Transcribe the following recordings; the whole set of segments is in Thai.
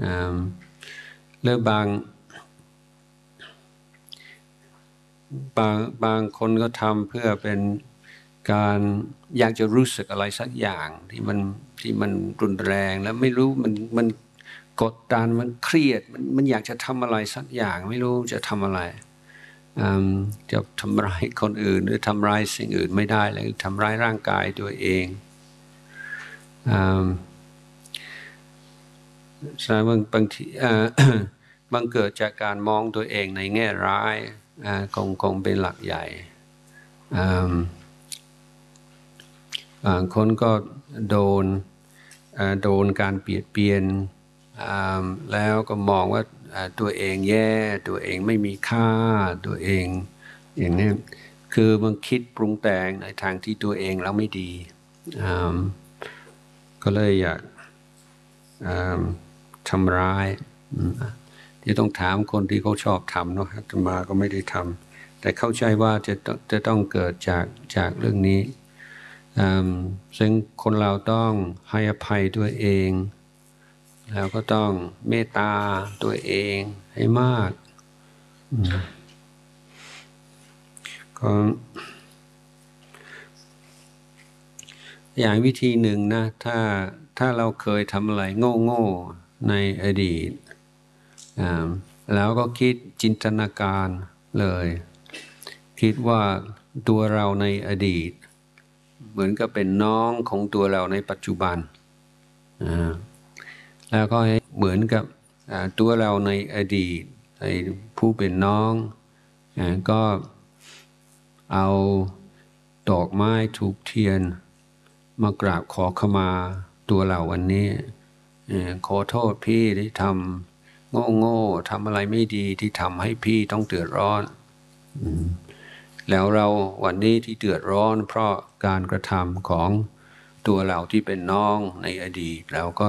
หรือบางคนก็ทำเพื่อเป็นการอยากจะรู้สึกอะไรสักอย่างที่มันรุนแรงแล้วไม่รู้มันกดดันมันเครียดมันอยากจะทำอะไรสักอย่างไม่รู้จะทำอะไรจะทำร้ายคนอื่นหรือทำร้ายสิ่งอื่นไม่ได้เลยทำร้ายร่างกายตัวเองแสดงว่าบางทีบางเกิดจากการมองตัวเองในแง่ร้ายคงเป็นหลักใหญ่บางคนก็โดนการเบียดเบียนแล้วก็มองว่าตัวเองแย่ตัวเองไม่มีค่าตัวเองอย่างนี้คือมันคิดปรุงแต่งในทางที่ตัวเองแล้วไม่ดีก็เลยอยากทำร้ายที่ต้องถามคนที่เขาชอบทำเนาะอาตมาก็ไม่ได้ทำแต่เข้าใจว่าจะต้องเกิดจากเรื่องนี้ซึ่งคนเราต้องให้อภัยตัวเองแล้วก็ต้องเมตตาตัวเองให้มากก็อย่างวิธีหนึ่งนะถ้าเราเคยทำอะไรโง่ในอดีตแล้วก็คิดจินตนาการเลยคิดว่าตัวเราในอดีตเหมือนกับเป็นน้องของตัวเราในปัจจุบันแล้วก็เหมือนกับตัวเราในอดีตผู้เป็นน้องก็เอาดอกไม้ธูปเทียนมากราบขอขมาตัวเราวันนี้ขอโทษพี่ที่ทำโง่ทำอะไรไม่ดีที่ทำให้พี่ต้องเดือดร้อนแล้วเราวันนี้ที่เดือดร้อนเพราะการกระทำของตัวเราที่เป็นน้องในอดีตแล้วก็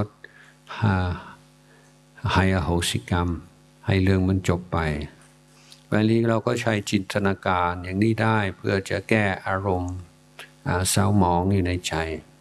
ให้อโหสิกรรมให้เรื่องมันจบไปวันนี้เราก็ใช้จินตนาการอย่างนี้ได้เพื่อจะแก้อารมณ์เศร้าหมองอยู่ในใจ